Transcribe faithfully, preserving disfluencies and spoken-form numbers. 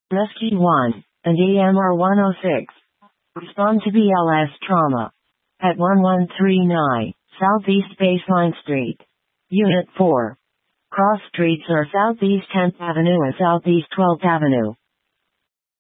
Rescue one and E M R one oh six. Respond to B L S trauma. At one one three nine, Southeast Baseline Street. Unit four. Cross streets are Southeast tenth Avenue and Southeast twelfth Avenue.